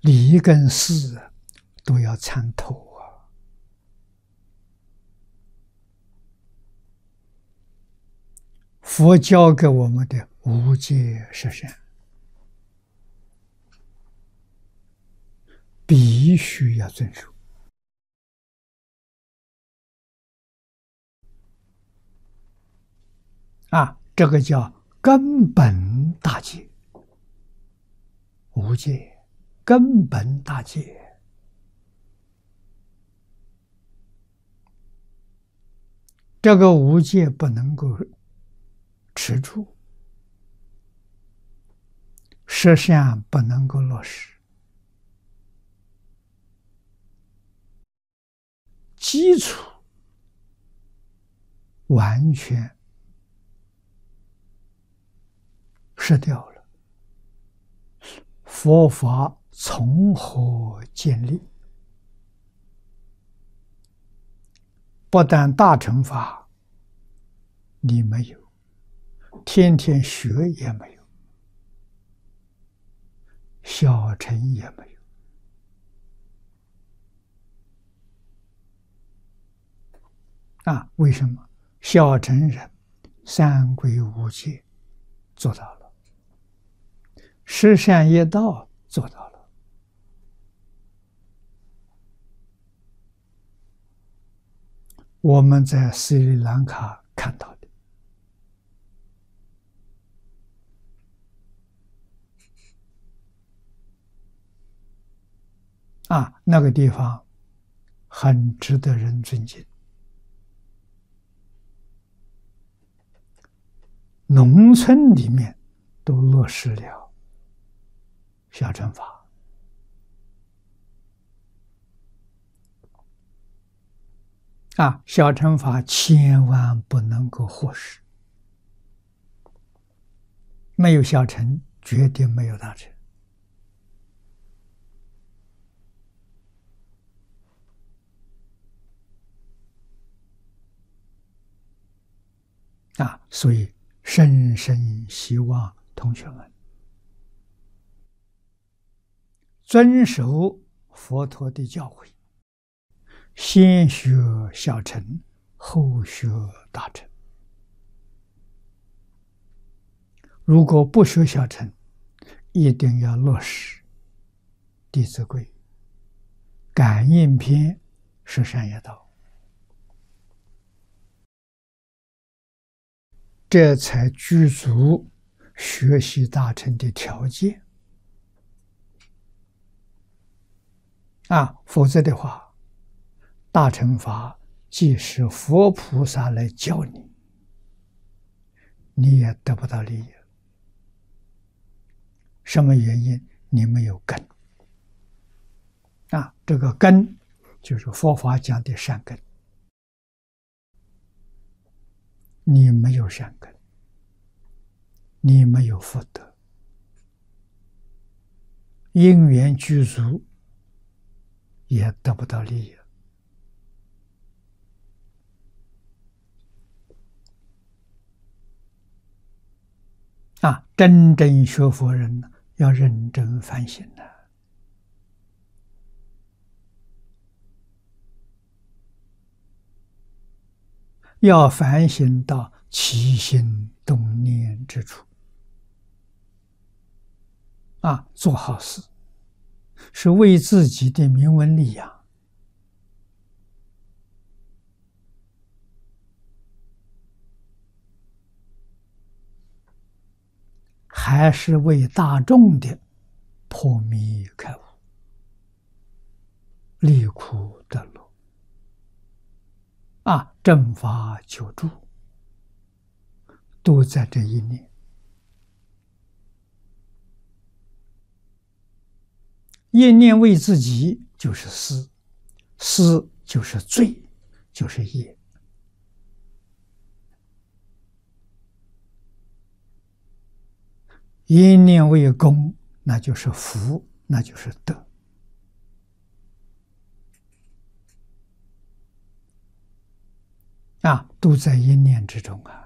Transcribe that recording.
理跟事都要参透啊。佛教给我们的无戒十善，必须要遵守啊！这个叫根本大戒，无戒根本大戒。这个无戒不能够持住，十善不能够落实，基础完全失掉了，佛法从何建立？不但大乘法你没有，天天学也没有，小乘也没有。为什么？小乘人三归五戒做到了，十善业道做到了。我们在斯里兰卡看到的那个地方很值得人尊敬。农村里面都落实了小乘法小乘法千万不能够忽视，没有小乘绝对没有大乘。所以深深希望同学们遵守佛陀的教诲，先学小乘，后学大乘。如果不学小乘，一定要落实《弟子规》、感应篇、十善业道，这才具足学习大乘的条件否则的话，大乘法即使佛菩萨来教你，你也得不到利益。什么原因？你没有根这个根就是佛法讲的善根，你没有善根，你没有福德，因缘具足，也得不到利益。真正学佛人呢，要认真反省的。要反省到起心动念之处做好事是为自己的名闻利养，还是为大众的破迷开悟、离苦得乐正法久住，都在这一念。一念为自己就是私，私就是罪，就是业。一念为公，那就是福，那就是德。都在一念之中